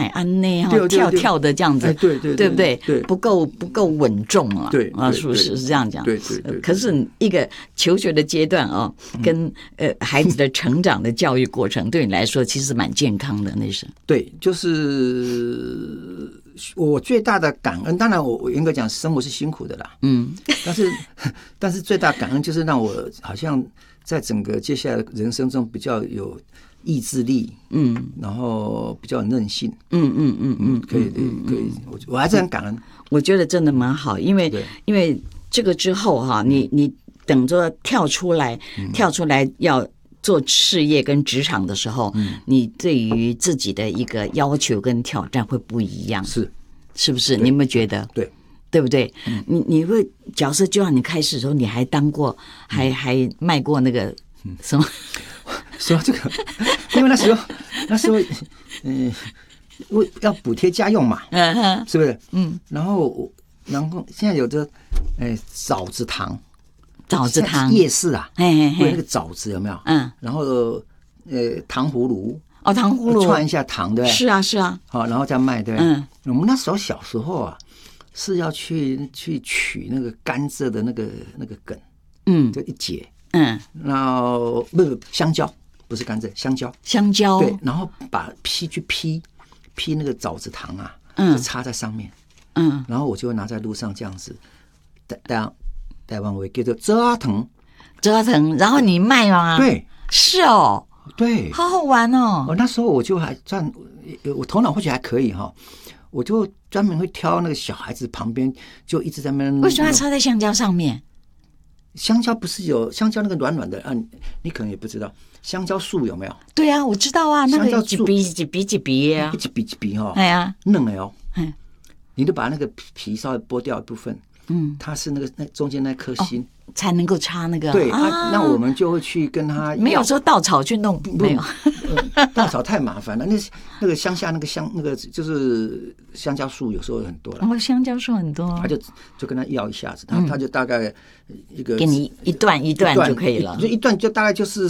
买安内哈，跳跳的这样子， 对不对？不够稳重啊， 对啊，是不是这样讲？ 对。 可是一个求学的阶段哦，跟孩子的成长的教育过程，对你来说其实蛮健康的，那是。 对，就是我最大的感恩。当然我严格讲，生活是辛苦的啦，但是最大感恩就是让我好像在整个接下来的人生中比较有意志力，然后比较有韧性，可以，我还是很感恩。 我觉得真的蛮好，因为这个之后哈，你等着跳出来要做事业跟职场的时候，你对于自己的一个要求跟挑战会不一样，是不是？你有没有觉得？对不对？你会角色就让你开始的时候，你还当过，还卖过那个什么？ 说这个，因为那时候，我要补贴家用嘛，是不是？然后现在有的，枣子糖夜市啊，会那个枣子有没有？然后糖葫芦， 糖葫芦串一下糖，对不对？ 是啊， 好，然后再卖，对不对？我们那时候小时候啊，是要去取那个甘蔗的那个梗，就一节，然后不香蕉，不是甘蔗，香蕉，对，然后把批那个枣子糖啊，就插在上面，然后我就会拿在路上这样子，台湾话叫做折腾， 然后你卖吗？ 对， 是哦， 对， 好好玩哦。 那时候我就还赚，我头脑或许还可以哈，我就专门会挑那个小孩子旁边，就一直在那边。 为什么要插在香蕉上面？ 香蕉不是有香蕉那个软软的啊？你可能也不知道，香蕉树有没有？ 对啊，我知道啊，那个几笔啊， 一笔哈， 哎呀， 嫩的哦，你就把那个皮稍微剥掉一部分，它是那中间那颗心。 才能够插那个， 对，那我们就会去跟他没有说稻草去弄，没有， 稻草太麻烦了。那个乡下那个就是香蕉树，有时候很多了。 香蕉树很多， 他就跟他要一下子，他就大概一个给你一段就可以了， 就一段就大概就是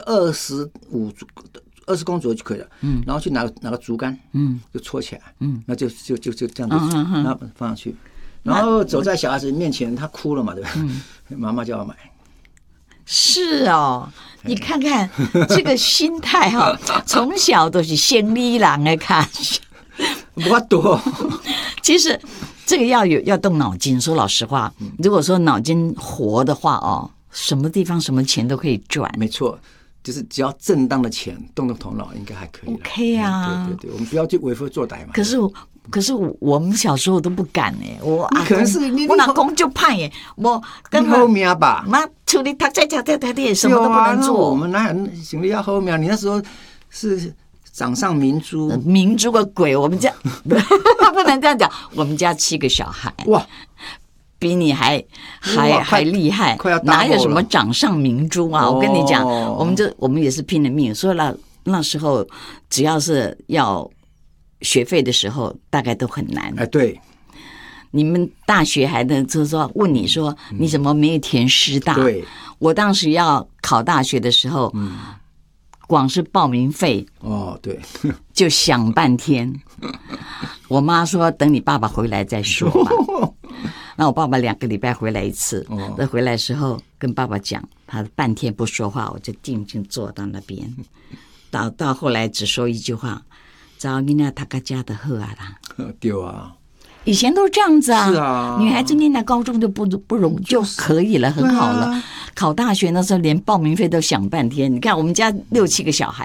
20公左右就可以了。然后去拿个竹竿，就戳起来，那就这样子，然后放上去。然后走在小孩子面前，他哭了嘛，对吧？妈妈就要买。 是哦，你看看这个心态哈，从小都是先里人来看。 不多， 其实这个要动脑筋。说老实话，如果说脑筋活的话哦，什么地方什么钱都可以赚。 没错。就是只要正当的钱，动头脑应该还可以。 OK 啊， 对，我们不要去为非作歹嘛。 可是我们小时候都不敢哎，我老公就怕耶，我跟后面吧， 妈处理他在什么都不能做。 我们哪有行李要后面？你那时候是掌上明珠， 明珠个鬼！我们家不能这样讲，我们家7个小孩，哇，比你还厉害，哪有什么掌上明珠啊？我跟你讲，我们也是拼了命，所以那时候只要是要学费的时候，大概都很难。 对， 你们大学还能就是说问你说你怎么没有填师大？ 对， 我当时要考大学的时候，光是报名费对， 就想半天。我妈说等你爸爸回来再说吧。那我爸爸2个礼拜回来一次，那回来的时候跟爸爸讲，他半天不说话，我就静静坐到那边，到后来只说一句话：“找你那他个家的好啊啦。” 对啊， 以前都是这样子啊， 是啊， 女孩子念到高中就不容就可以了，很好了。考大学那时候连报名费都想半天。你看我们家6、7个小孩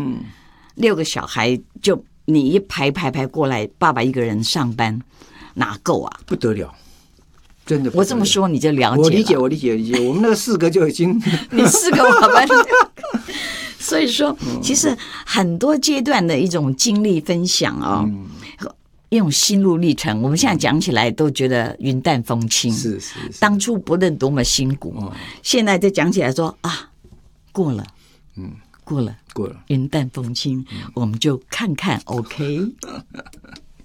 ，6个小孩就你一排过来，爸爸一个人上班哪够啊？ 不得了。真的， 我这么说你就了解了。 我理解。我们那个4个就已经， 你4个我们，所以说，其实很多阶段的一种经历分享啊，一种心路历程，我们现在讲起来都觉得云淡风轻。 是， 当初不论多么辛苦，现在再讲起来说啊，过了，过了，云淡风轻，我们就看看 OK。